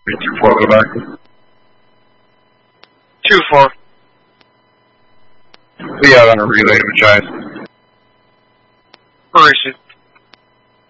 2-4, go back. 2-4. We have on a relay to Machias. Where is she?